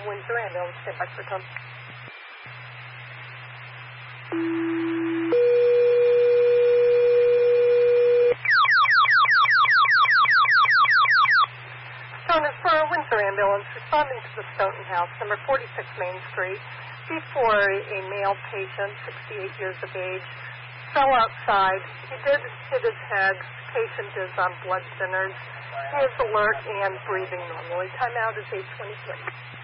Windsor Ambulance. Stand by for tone. Tone is for Windsor Ambulance responding to the Stoughton House, number 46 Main Street, before a male patient, 68 years of age, fell outside. He did hit his head. The patient is on blood thinners. He is alert and breathing normally. Timeout is 8:23.